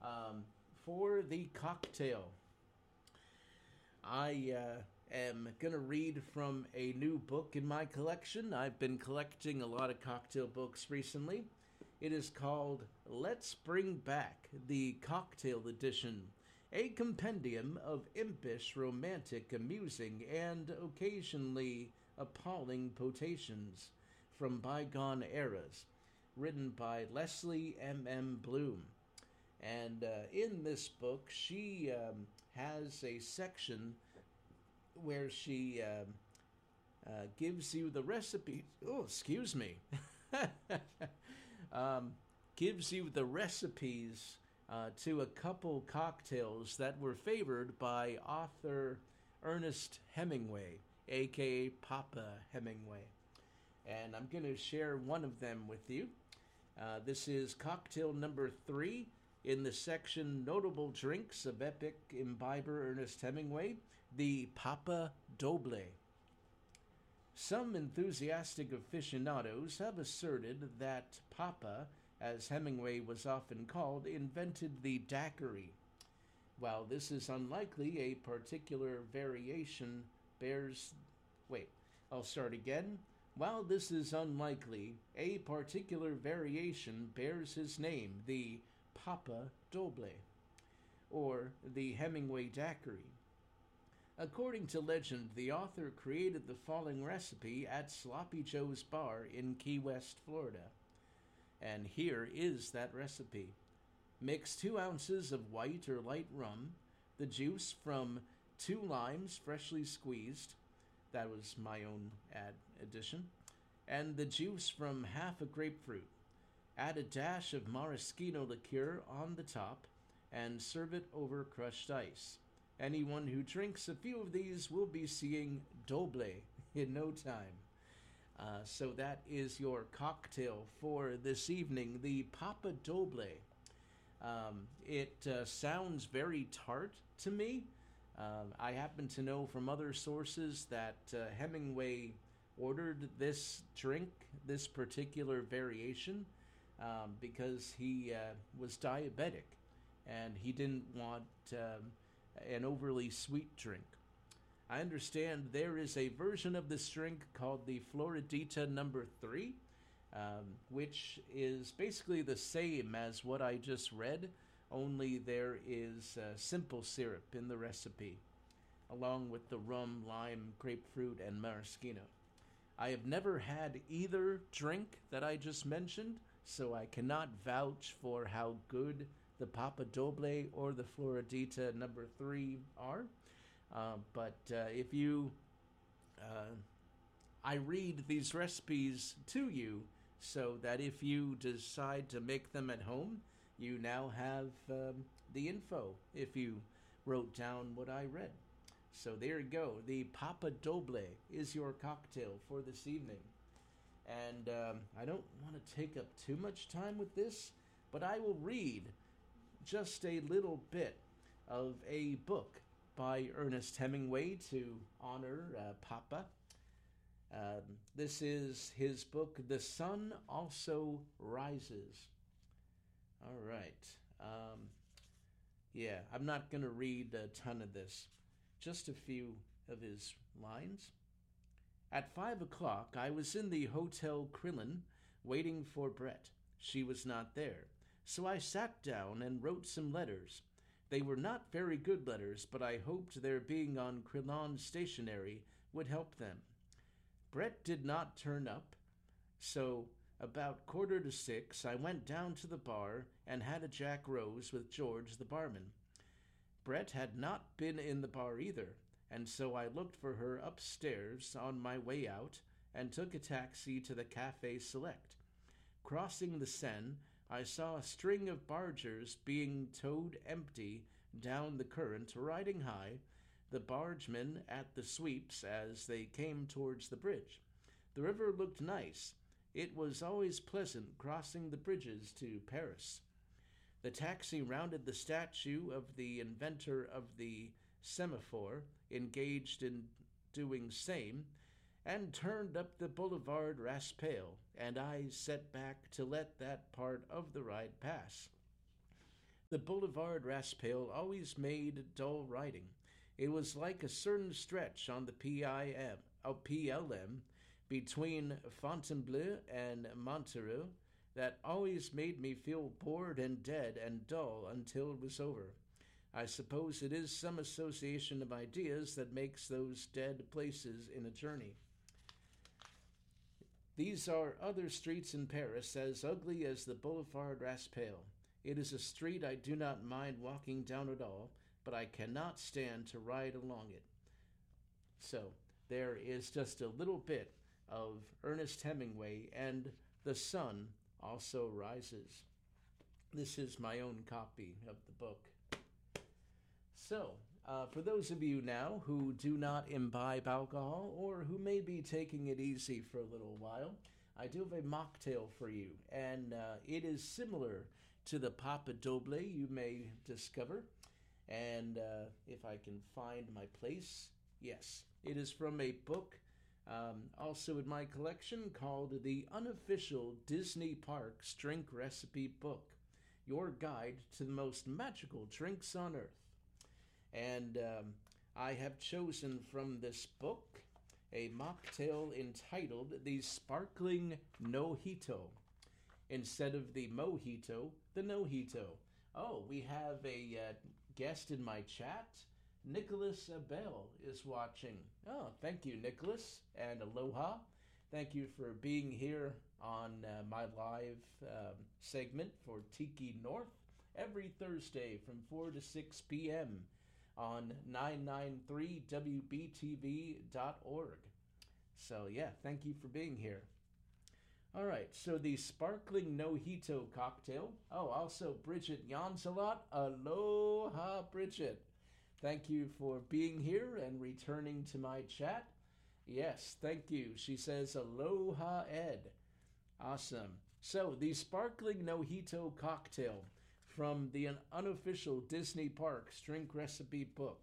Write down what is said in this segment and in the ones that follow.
For the cocktail, I am going to read from a new book in my collection. I've been collecting a lot of cocktail books recently. It is called Let's Bring Back the Cocktail Edition, a compendium of impish, romantic, amusing, and occasionally appalling potations from bygone eras, written by Leslie M. Bloom. And in this book, she has a section where she gives you the recipe. Oh, excuse me. Gives you the recipes to a couple cocktails that were favored by author Ernest Hemingway, aka Papa Hemingway. And I'm going to share one of them with you. This is cocktail number 3 in the section Notable Drinks of Epic Imbiber Ernest Hemingway, the Papa Doble. Some enthusiastic aficionados have asserted that Papa, as Hemingway was often called, invented the daiquiri. While this is unlikely, a particular variation bears... Wait, I'll start again. While this is unlikely, a particular variation bears his name, the Papa Doble, or the Hemingway daiquiri. According to legend, the author created the following recipe at Sloppy Joe's Bar in Key West, Florida. And here is that recipe. Mix 2 ounces of white or light rum, the juice from 2 limes freshly squeezed, that was my own addition, and the juice from half a grapefruit. Add a dash of maraschino liqueur on the top and serve it over crushed ice. Anyone who drinks a few of these will be seeing doble in no time. So that is your cocktail for this evening, the Papa Doble. It sounds very tart to me. I happen to know from other sources that Hemingway ordered this drink, this particular variation, because he was diabetic and he didn't want an overly sweet drink. I understand there is a version of this drink called the Floridita number 3, which is basically the same as what I just read, only there is simple syrup in the recipe, along with the rum, lime, grapefruit, and maraschino. I have never had either drink that I just mentioned, so I cannot vouch for how good the Papa Doble or the Floridita number 3 are. But if you... I read these recipes to you so that if you decide to make them at home, you now have the info if you wrote down what I read. So there you go. The Papa Doble is your cocktail for this evening. And I don't want to take up too much time with this, but I will read just a little bit of a book by Ernest Hemingway to honor Papa. This is his book, The Sun Also Rises. All right. Yeah, I'm not going to read a ton of this. Just a few of his lines. At 5 o'clock, I was in the Hotel Krillin waiting for Brett. She was not there, so I sat down and wrote some letters. They were not very good letters, but I hoped their being on Krillon stationery would help them. Brett did not turn up, so about 5:45 I went down to the bar and had a Jack Rose with George the barman. Brett had not been in the bar either, and so I looked for her upstairs on my way out and took a taxi to the Café Select. Crossing the Seine, I saw a string of bargers being towed empty down the current, riding high, the bargemen at the sweeps as they came towards the bridge. The river looked nice. It was always pleasant crossing the bridges to Paris. The taxi rounded the statue of the inventor of the semaphore, engaged in doing same, and turned up the Boulevard Raspail, and I set back to let that part of the ride pass. The Boulevard Raspail always made dull riding. It was like a certain stretch on the PLM between Fontainebleau and Montereau that always made me feel bored and dead and dull until it was over. I suppose it is some association of ideas that makes those dead places in a journey. These are other streets in Paris as ugly as the Boulevard Raspail. It is a street I do not mind walking down at all, but I cannot stand to ride along it. So, there is just a little bit of Ernest Hemingway, and the sun also rises. This is my own copy of the book. So, for those of you now who do not imbibe alcohol or who may be taking it easy for a little while, I do have a mocktail for you, and it is similar to the Papa Doble you may discover. And if I can find my place, yes, it is from a book also in my collection called The Unofficial Disney Parks Drink Recipe Book, your guide to the most magical drinks on earth. And I have chosen from this book a mocktail entitled the Sparkling Nojito. Instead of the mojito, the nojito. Oh, we have a guest in my chat. Nicholas Abel is watching. Oh, thank you, Nicholas, and aloha. Thank you for being here on my live segment for Tiki North every Thursday from 4 to 6 p.m. on 993wbtv.org. So, yeah, thank you for being here. All right, so the Sparkling Nojito cocktail. Oh, also Bridget Jansalot. Aloha, Bridget. Thank you for being here and returning to my chat. Yes, thank you. She says, aloha, Ed. Awesome. So, the Sparkling Nojito cocktail from the Unofficial Disney Parks Drink Recipe Book.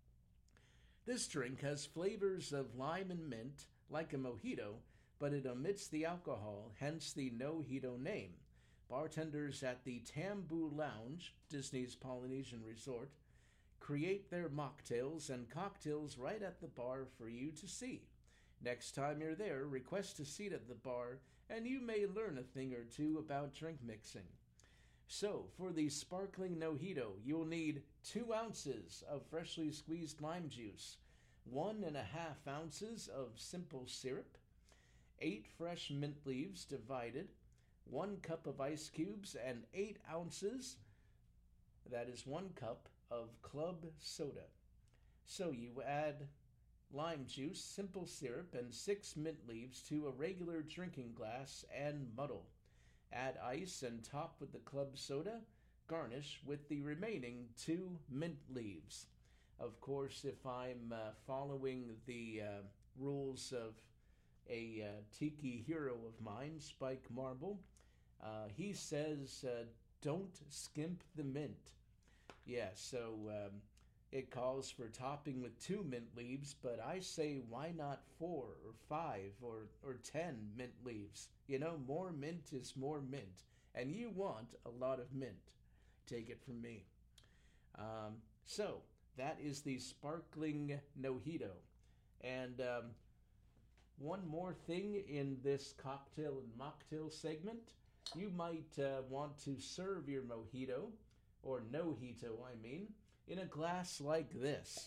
This drink has flavors of lime and mint, like a mojito, but it omits the alcohol, hence the Nojito name. Bartenders at the Tambu Lounge, Disney's Polynesian Resort, create their mocktails and cocktails right at the bar for you to see. Next time you're there, request a seat at the bar, and you may learn a thing or two about drink mixing. So, for the Sparkling Nojito, you'll need 2 ounces of freshly squeezed lime juice, 1.5 ounces of simple syrup, 8 fresh mint leaves divided, 1 cup of ice cubes, and 8 ounces, that is 1 cup, of club soda. So you add lime juice, simple syrup, and 6 mint leaves to a regular drinking glass and muddle. Add ice and top with the club soda. Garnish with the remaining 2 mint leaves. Of course, if I'm following the rules of a tiki hero of mine, Spike Marble, he says, don't skimp the mint. Yeah, so it calls for topping with 2 mint leaves, but I say why not 4 or 5 or 10 mint leaves? You know, more mint is more mint, and you want a lot of mint. Take it from me. So that is the Sparkling Nojito. And one more thing in this cocktail and mocktail segment, you might want to serve your mojito, or nojito, I mean, in a glass like this.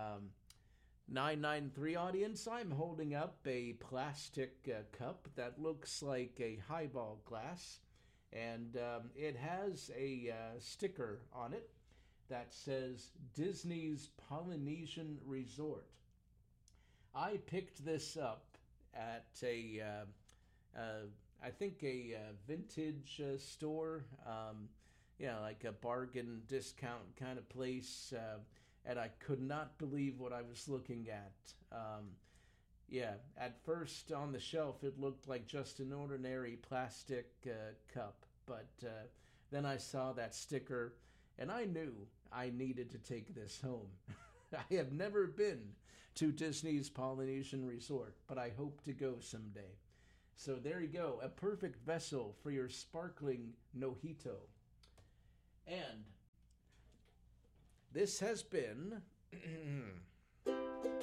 993 audience, I'm holding up a plastic cup that looks like a highball glass, and it has a sticker on it that says Disney's Polynesian Resort. I picked this up at I think a vintage store, like a bargain discount kind of place, and I could not believe what I was looking at. At first on the shelf it looked like just an ordinary plastic cup, but then I saw that sticker and I knew I needed to take this home. I have never been to Disney's Polynesian Resort, but I hope to go someday. So there you go, a perfect vessel for your sparkling nojito. And This has been